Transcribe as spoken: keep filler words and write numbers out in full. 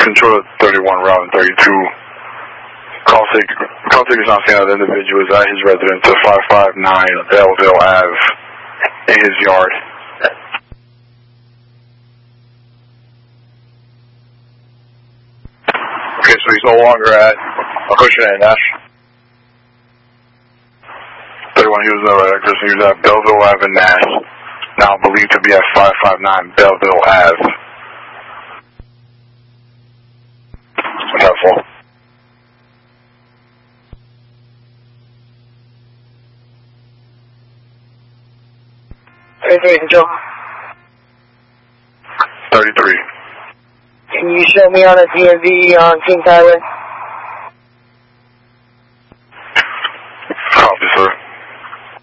Control thirty-one, route thirty-two. Call ticket, call ticket is not saying that the individual is at his residence at five five nine Belleville Avenue in his yard. Okay, so he's no longer at Acushnet and Nash. thirty-one, he was no address, he was at Belleville Avenue, Nash. Now believed to be at five five nine Belleville Avenue. That's all. thirty-three, Control. thirty-three. Can you show me on a D M V on Kings Highway?